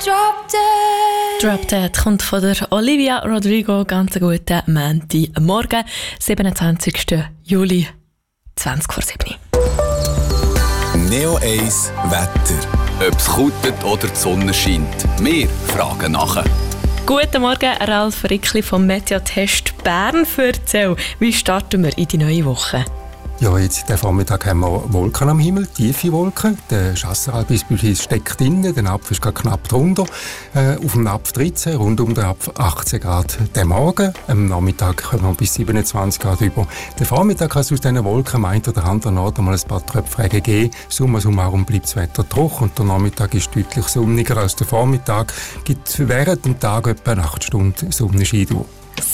Drop Dead kommt von der Olivia Rodrigo. Ganz guten Montagmorgen, 27. Juli, 20:07. Neo 1 Wetter. Ob es kutet oder die Sonne scheint. Wir fragen nachher. Guten Morgen, Ralf Rickli vom Meteotest Bern. Erzähl, wie starten wir in die neue Woche? Ja, jetzt den Vormittag haben wir Wolken am Himmel, tiefe Wolken. Der Chasseral-Biss steckt innen, der Napf ist gerade knapp drunter. Auf dem Napf 13, rund um den Napf 18 Grad der Morgen. Am Nachmittag kommen wir bis 27 Grad über. Der Vormittag kann es aus diesen Wolken am einen oder anderen Ort einmal ein paar Tröpfregen geben. Summa summarum bleibt das Wetter trocken und der Nachmittag ist deutlich sonniger als der Vormittag. Gibt während dem Tag etwa eine 8 Stunden Sonnenschein durch.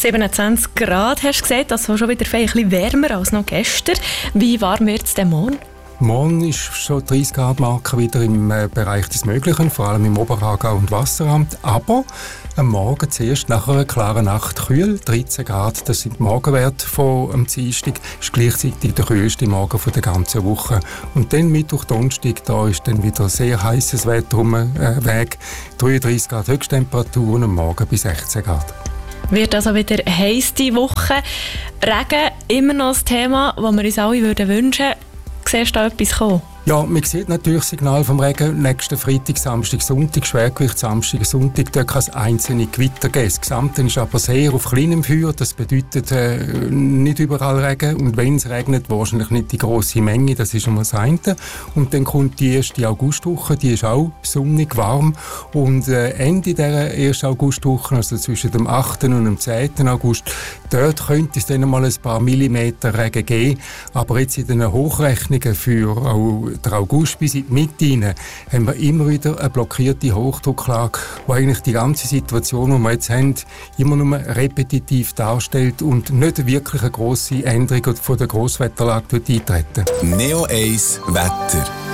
27 Grad, hast du gesagt, das war schon wieder ein bisschen wärmer als noch gestern. Wie warm wird es denn morgen? Morgen ist schon 30 Grad Marke wieder im Bereich des Möglichen, vor allem im Oberaargau und Wasseramt. Aber am Morgen zuerst, nach einer klaren Nacht, kühl, 13 Grad. Das sind die Morgenwerte vom Dienstag. Das ist gleichzeitig der kühlste Morgen von der ganzen Woche. Und dann Mittwoch, Donnerstag, da ist dann wieder sehr heißes Wetter Weg. 33 Grad Höchsttemperatur und am Morgen bis 16 Grad. Wird also wieder heiß die Woche. Regen, immer noch das Thema, das wir uns alle wünschen würden. Siehst du da etwas kommen? Ja, man sieht natürlich Signal vom Regen. Nächsten Freitag, Samstag, Sonntag, Schwergewicht Samstag, Sonntag, da kann es einzelne Gewitter geben. Das Gesamte ist aber sehr auf kleinem Feuer. Das bedeutet nicht überall Regen. Und wenn es regnet, wahrscheinlich nicht die grosse Menge. Das ist schon mal das eine. Und dann kommt die erste Augustwoche, die ist auch sonnig, warm. Und Ende dieser ersten Augustwoche, also zwischen dem 8. und dem 10. August, dort könnte es dann mal ein paar Millimeter Regen geben. Aber jetzt in den Hochrechnungen für auch der August bis in die Mitte hinein haben wir immer wieder eine blockierte Hochdrucklage, die eigentlich die ganze Situation, die wir jetzt haben, immer nur repetitiv darstellt und nicht wirklich eine grosse Änderung von der Grosswetterlage eintreten. Neo 1 Wetter.